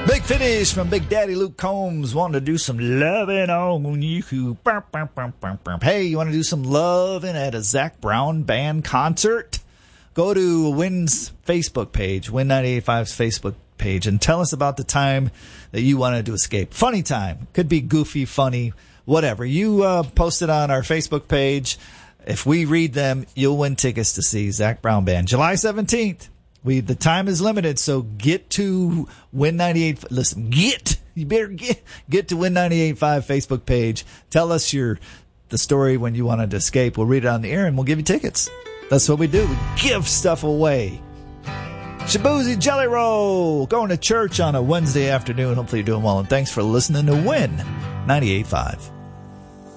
Big finish from Big Daddy Luke Combs, wanting to do some loving on you. Hey, you want to do some loving at a Zac Brown Band concert? Go to Wynn's Facebook page, Wynn 98.5's Facebook page, and tell us about the time that you wanted to escape. Funny time. Could be goofy, funny, whatever. You post it on our Facebook page. If we read them, you'll win tickets to see Zac Brown Band. July 17th. The time is limited, so get to Win 98. Listen, you better get to Win 98.5 Facebook page. Tell us the story when you wanted to escape. We'll read it on the air and we'll give you tickets. That's what we do. We give stuff away. Shabuzi Jelly Roll, going to church on a Wednesday afternoon. Hopefully you're doing well, and thanks for listening to Win 98.5.